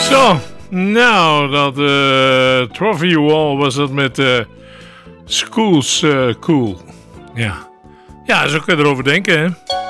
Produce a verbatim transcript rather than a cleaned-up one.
Zo, nou, dat uh, Trophy Wall was dat met uh, Schools uh, Cool. Ja. Ja, zo kun je erover denken, hè.